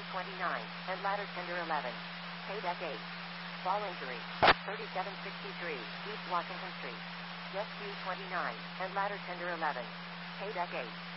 29, and ladder tender 11. Pay deck 8. Ball injury. 3763, East Washington Street. Jet Q 29, and ladder tender 11. Pay deck 8.